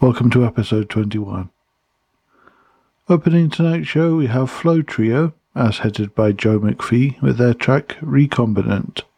Welcome to episode 21. Opening tonight's show, we have Flow Trio, as headed by Joe McPhee, with their track Recombinant.